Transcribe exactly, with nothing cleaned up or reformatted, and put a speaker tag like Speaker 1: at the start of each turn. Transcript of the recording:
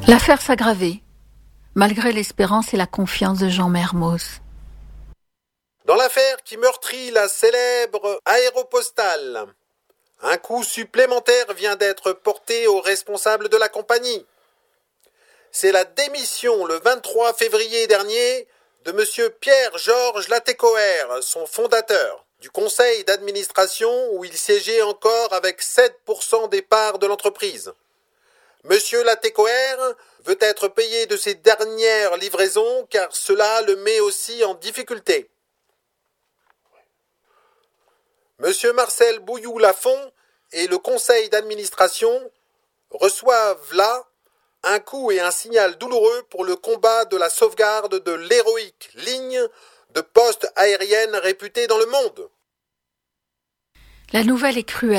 Speaker 1: L'affaire s'aggravait, malgré l'espérance et la confiance de Jean Mermoz.
Speaker 2: Dans l'affaire qui meurtrit la célèbre Aéropostale, un coup supplémentaire vient d'être porté aux responsables de la compagnie. C'est la démission le vingt-trois février dernier de M. Pierre-Georges Latécoère, son fondateur, du conseil d'administration où il siégeait encore avec sept pour cent des parts de l'entreprise. M. Latécoère veut être payé de ses dernières livraisons car cela le met aussi en difficulté. M. Marcel Bouilloux-Lafont et le conseil d'administration reçoivent là un coup et un signal douloureux pour le combat de la sauvegarde de l'héroïque ligne de poste aérienne réputée dans le monde.
Speaker 1: La nouvelle est cruelle.